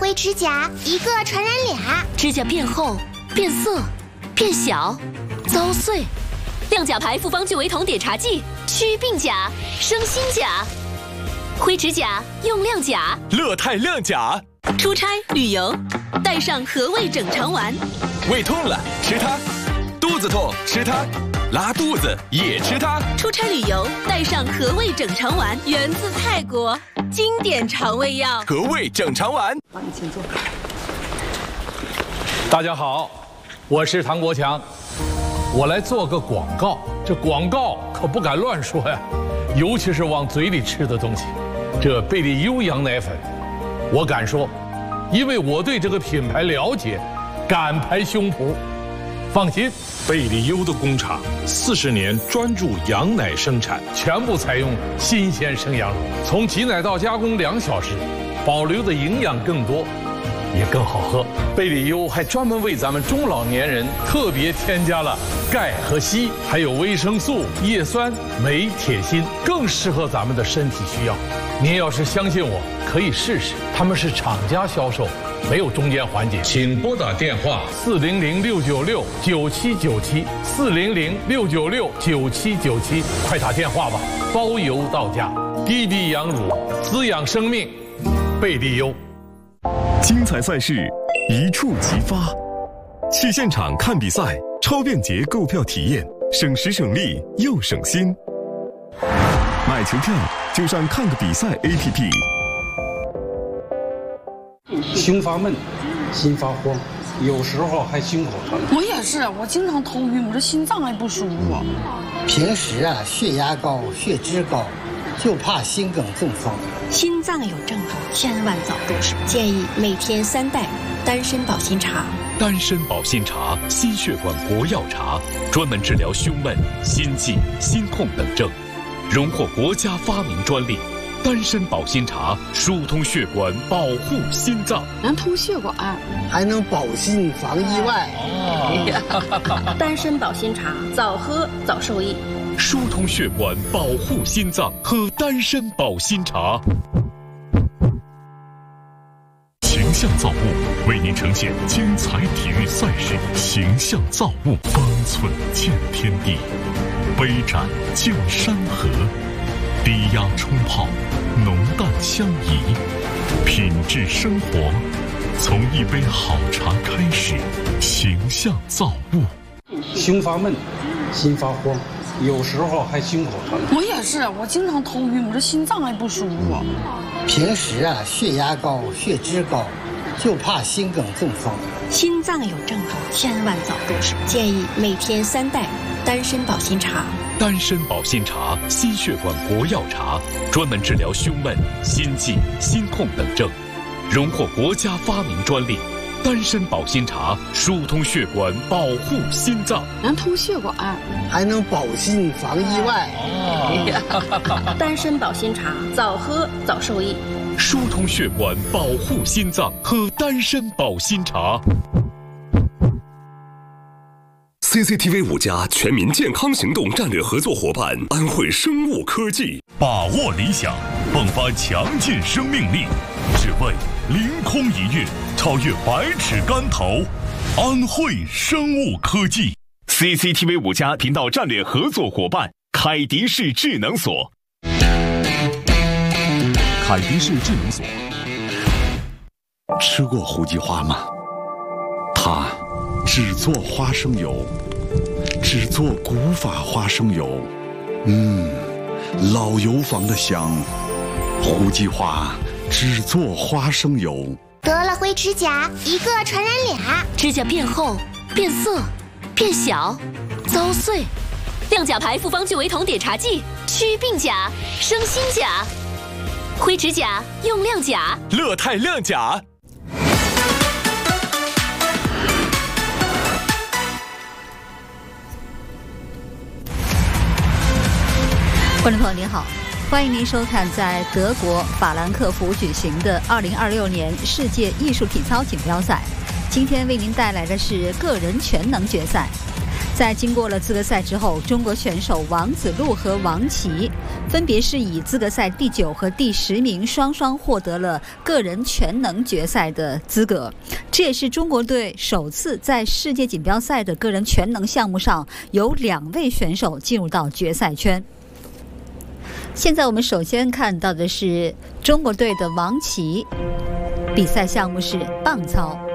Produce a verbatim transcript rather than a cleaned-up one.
灰指甲，一个传染俩。 指甲变厚、变色、变小、遭碎。亮甲牌复方聚维酮碘茶剂，祛病甲，生新甲。灰指甲用亮甲， 乐泰亮甲。 出差旅游，带上和味整肠丸。 胃痛了吃它，肚子痛吃它，拉肚子也吃它。 出差旅游带上和味整肠丸，源自泰国，经典肠胃药。 和味整肠丸。 帮你请坐。 大家好，我是唐国强，我来做个广告。这广告可不敢乱说呀，尤其是往嘴里吃的东西。这贝利优羊奶粉，我敢说，因为我对这个品牌了解，敢拍胸脯。放心， 贝利优的工厂四十年专注羊奶生产， 全部采用新鲜生羊乳，从挤奶到加工两小时，保留的营养更多，也更好喝。贝利优还专门为咱们中老年人特别添加了钙和硒，还有维生素、叶酸、镁、铁、锌，更适合咱们的身体需要。您要是相信我，可以试试。他们是厂家销售，没有中间环节。请拨打电话四零零六九六九七九七四零零六九六九七九七，快打电话吧，包邮到家。滴滴羊乳，滋养生命，贝利优。 精彩赛事一触即发，去现场看比赛，超便捷购票体验，省时省力又省心。买球票就上看个比赛 A P P。 胸发闷，心发慌，有时候还心口疼。 我也是，我经常头晕，我这心脏还不舒服。 平时啊，血压高、血脂高，就怕心梗中风。 心脏有症状，千万早重视。建议每天三袋丹参保心茶。 丹参保心茶，心血管国药茶，专门治疗胸闷、心悸、心痛等症，荣获国家发明专利。丹参保心茶疏通血管，保护心脏， 能通血管， 还能保心防意外。 哦、丹参保心茶，早喝早受益。 疏通血管，保护心脏，喝丹参保心茶。形象造物为您呈现精彩体育赛事，形象造物，方寸见天地，杯盏见山河。低压冲泡，浓淡相宜，品质生活，从一杯好茶开始。形象造物。 胸发闷，心发慌，有时候还心口疼。 我也是，我经常头晕，我这心脏还不舒服。 平时啊，血压高、血脂高，就怕心梗中风。 心脏有症状，千万早重视。建议每天三袋丹参保心茶。 丹参保心茶，心血管国药茶，专门治疗胸闷、心悸、心痛等症，荣获国家发明专利。丹参保心茶疏通血管，保护心脏， 能通血管， 还能保心防意外。 哦、丹参保心茶，早喝早受益。 疏通血管，保护心脏，喝丹参保心茶。 C C T V 五家全民健康行动战略合作伙伴安慧生物科技， 把握理想，迸发强劲生命力，只为凌空一跃，超越百尺竿头。安慧生物科技 ，C C T V 五家频道战略合作伙伴凯迪士智能锁。 凯迪士智能锁，吃过胡姬花吗？它只做花生油，只做古法花生油，嗯，老油坊的香。胡姬花只做花生油。 得了灰指甲，一个传染俩。 指甲变厚、变色、变小、遭碎。亮甲牌复方聚维酮碘茶剂，祛病甲，生新甲。灰指甲用亮甲， 乐泰亮甲。 观众朋友您好，欢迎您收看在德国法兰克福举行的二零二六年世界艺术体操锦标赛。今天为您带来的是个人全能决赛。 在经过了资格赛之后，中国选手王子路和王琦分别是以资格赛第九和第十名双双获得了个人全能决赛的资格。这也是中国队首次在世界锦标赛的个人全能项目上有两位选手进入到决赛圈。现在我们首先看到的是中国队的王琦，比赛项目是棒操。